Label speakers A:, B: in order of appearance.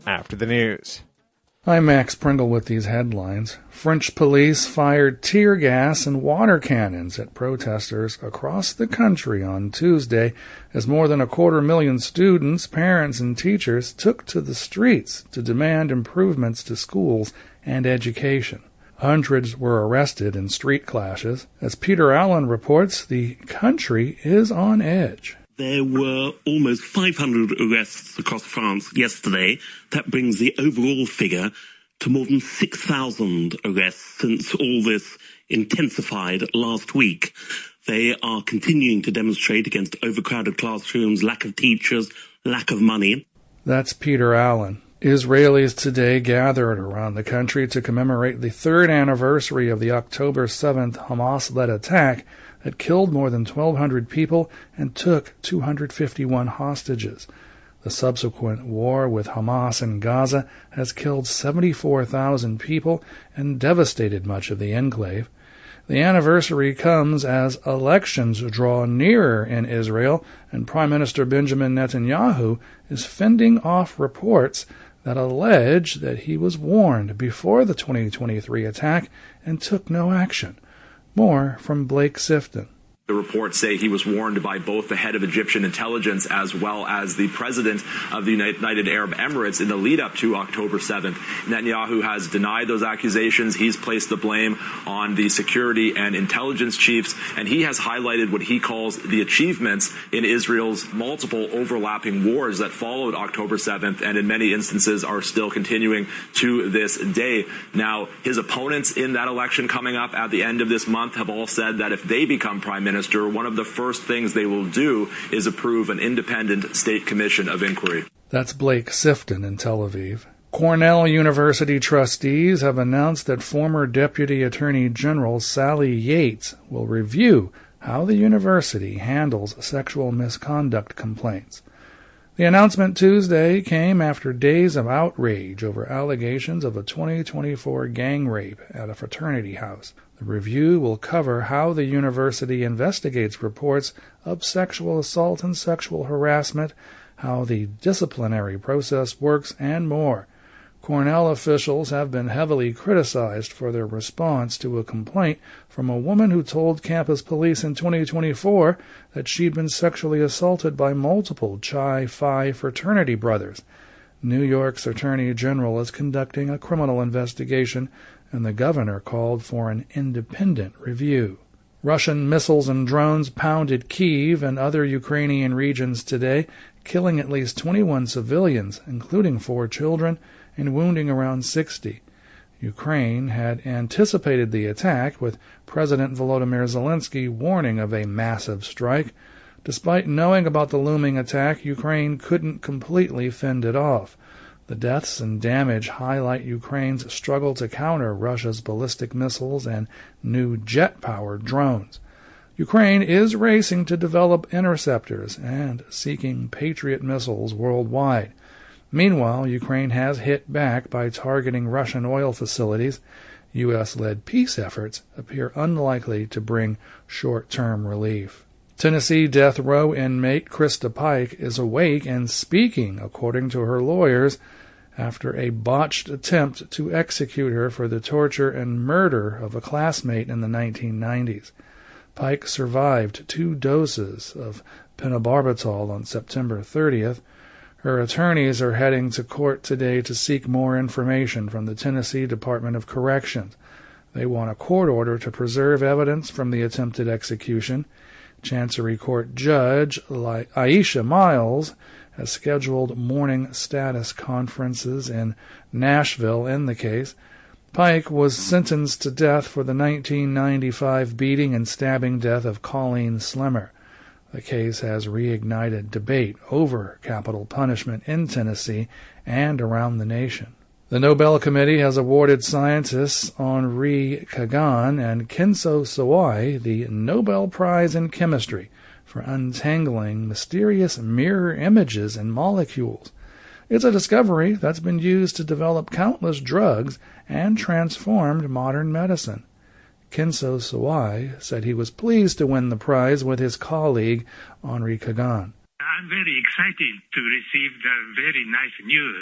A: after the news.
B: I'm Max Pringle with these headlines. French police fired tear gas and water cannons at protesters across the country on Tuesday as more than 250,000 students, parents, and teachers took to the streets to demand improvements to schools and education. Hundreds were arrested in street clashes. As Peter Allen reports, the country is on edge.
C: There were almost 500 arrests across France yesterday. That brings the overall figure to more than 6,000 arrests since all this intensified last week. They are continuing to demonstrate against overcrowded classrooms, lack of teachers, lack of money.
B: That's Peter Allen. Israelis today gathered around the country to commemorate the third anniversary of the October 7th Hamas-led attack that killed more than 1,200 people and took 251 hostages. The subsequent war with Hamas in Gaza has killed 74,000 people and devastated much of the enclave. The anniversary comes as elections draw nearer in Israel, and Prime Minister Benjamin Netanyahu is fending off reports that allege that he was warned before the 2023 attack and took no action. More from Blake Sifton.
D: The reports say he was warned by both the head of Egyptian intelligence as well as the president of the United Arab Emirates in the lead-up to October 7th. Netanyahu has denied those accusations. He's placed the blame on the security and intelligence chiefs, and he has highlighted what he calls the achievements in Israel's multiple overlapping wars that followed October 7th and in many instances are still continuing to this day. Now, his opponents in that election coming up at the end of this month have all said that if they become prime minister, one of the first things they will do is approve an independent state commission of inquiry.
B: That's Blake Sifton in Tel Aviv. Cornell University trustees have announced that former Deputy Attorney General Sally Yates will review how the university handles sexual misconduct complaints. The announcement Tuesday came after days of outrage over allegations of a 2024 gang rape at a fraternity house. The review will cover how the university investigates reports of sexual assault and sexual harassment, how the disciplinary process works, and more. Cornell officials have been heavily criticized for their response to a complaint from a woman who told campus police in 2024 that she'd been sexually assaulted by multiple Chi Phi fraternity brothers. New York's Attorney General is conducting a criminal investigation, and the governor called for an independent review. Russian missiles and drones pounded Kyiv and other Ukrainian regions today, killing at least 21 civilians, including 4 children, and wounding around 60. Ukraine had anticipated the attack, with President Volodymyr Zelensky warning of a massive strike. Despite knowing about the looming attack, Ukraine couldn't completely fend it off. The deaths and damage highlight Ukraine's struggle to counter Russia's ballistic missiles and new jet-powered drones. Ukraine is racing to develop interceptors and seeking Patriot missiles worldwide. Meanwhile, Ukraine has hit back by targeting Russian oil facilities. U.S.-led peace efforts appear unlikely to bring short-term relief. Tennessee death row inmate Krista Pike is awake and speaking, according to her lawyers, after a botched attempt to execute her for the torture and murder of a classmate in the 1990s. Pike survived 2 doses of pentobarbital on September 30th. Her attorneys are heading to court today to seek more information from the Tennessee Department of Corrections. They want a court order to preserve evidence from the attempted execution. Chancery Court Judge Aisha Miles has scheduled morning status conferences in Nashville in the case. Pike was sentenced to death for the 1995 beating and stabbing death of Colleen Slimmer. The case has reignited debate over capital punishment in Tennessee and around the nation. The Nobel Committee has awarded scientists Henri Kagan and Kenzo Sawai the Nobel Prize in Chemistry for untangling mysterious mirror images in molecules. It's a discovery that's been used to develop countless drugs and transformed modern medicine. Kenzo Sawai said he was pleased to win the prize with his colleague Henri Kagan.
E: I'm very excited to receive the very nice news.